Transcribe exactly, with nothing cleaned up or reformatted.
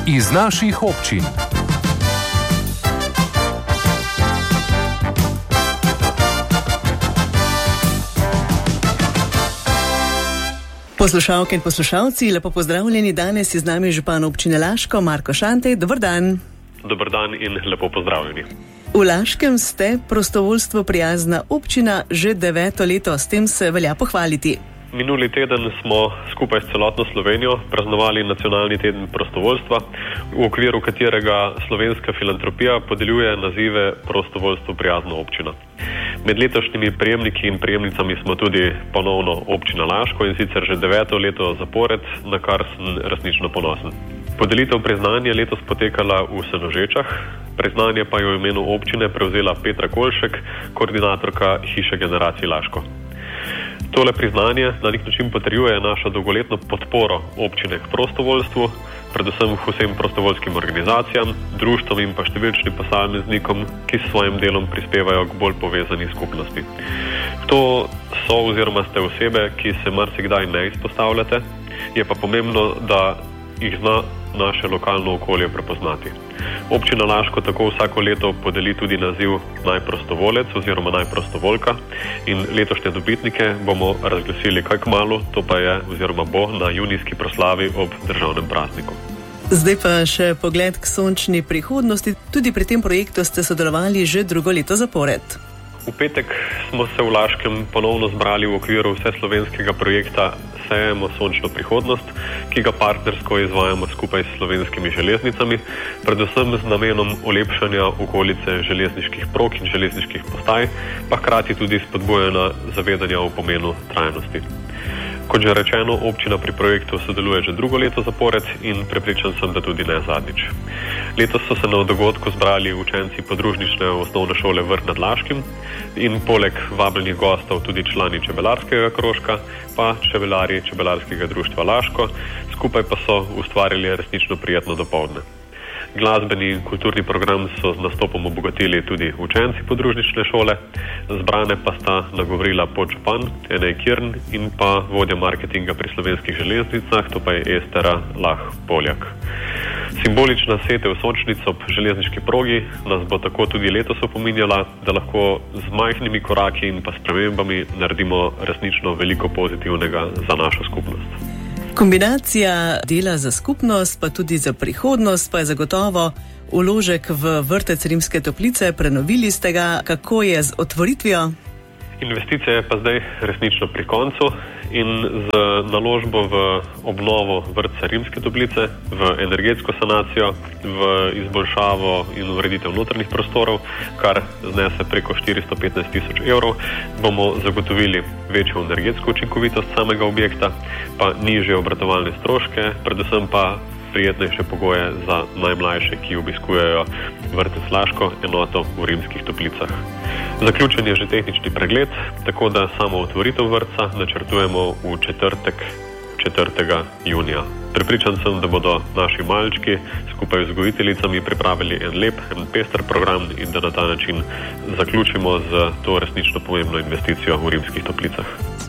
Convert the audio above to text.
iz naših občin. Poslušalke in poslušalci, lepo pozdravljeni. Danes je z nami župan občine Laško, Marko Šantej. Dober dan. Dober dan in lepo pozdravljeni. V Laškem ste prostovoljstvo prijazna občina že deveto leto, s tem se velja pohvaliti. Minuli teden smo skupaj s celotno Slovenijo praznovali nacionalni teden prostovoljstva, v okviru katerega slovenska filantropija podeljuje nazive prostovoljstvo prijazna občina. Med letošnjimi prejemniki in prejemnicami smo tudi ponovno občina Laško, in sicer že deveto leto zapored, na kar sem resnično ponosen. Podelitev priznanja je letos potekala v Senožečah, priznanje pa je v imenu občine prevzela Petra Kolšek, koordinatorka Hiše generacij Laško. Tole priznanje na nek način potrjuje našo dolgoletno podporo občine k prostovoljstvu, predvsem vsem prostovoljskim organizacijam, društvom in pa številčnim posameznikom, ki s svojim delom prispevajo k bolj povezani skupnosti. To so oziroma ste osebe, ki se marsikdaj ne izpostavljate, je pa pomembno, da jih zna naše lokalno okolje prepoznati. Občina Laško tako vsako leto podeli tudi naziv najprostovolec oziroma najprostovoljka in letošnje dobitnike bomo razglasili kaj kmalu, to pa je oziroma bo na junijski proslavi ob državnem prazniku. Zdaj pa še pogled k sončni prihodnosti. Tudi pri tem projektu ste sodelovali že drugo leto zapored. V petek smo se v Laškem ponovno zbrali v okviru vseslovenskega projekta Sejemo sončno prihodnost, ki ga partnersko izvajamo skupaj s Slovenskimi železnicami, predvsem z namenom olepšanja okolice železniških prog in železniških postaj, pa hkrati tudi spodbujanja zavedanja o pomenu trajnosti. Kot že rečeno, občina pri projektu sodeluje že drugo leto zapored in prepričan sem, da tudi ne zadnjič. Letos so se na dogodku zbrali učenci podružnične osnovne šole Vrt nad Laškim in poleg vabljenih gostov tudi člani čebelarskega krožka, pa čebelari čebelarskega društva Laško, skupaj pa so ustvarili resnično prijetno dopoldne. Glasbeni in kulturni program so z nastopom obogatili tudi učenci podružnične šole, zbrane pa sta nagovorila podžupan Enej Kirn in pa vodja marketinga pri Slovenskih železnicah, to pa je Estera Lah Poljak. Simbolična setev sončnic ob železniški progi nas bo tako tudi letos opominjala, da lahko z majhnimi koraki in pa spremembami naredimo resnično veliko pozitivnega za našo skupnost. Kombinacija dela za skupnost, pa tudi za prihodnost, pa je zagotovo vložek v vrtec Rimske Toplice. Prenovili ste ga. Kako je z otvoritvijo? Investicija je pa zdaj resnično pri koncu in z naložbo v obnovo vrtca Rimske Toplice, v energetsko sanacijo, v izboljšavo in ureditev notranjih prostorov, kar znese preko štiristo petnajst tisoč evrov, bomo zagotovili večjo energetsko učinkovitost samega objekta, pa nižje obratovalne stroške, predvsem pa prijetnejše pogoje za najmlajše, ki obiskujejo vrtec Laško, enoto v Rimskih Toplicah. Zaključen je že tehnični pregled, tako da samo otvoritev vrtca načrtujemo v četrtek, četrtega junija. Prepričan sem, da bodo naši malčki skupaj z vzgojiteljicami pripravili en lep, en pester program in da na ta način zaključimo z to resnično pomembno investicijo v Rimskih Toplicah.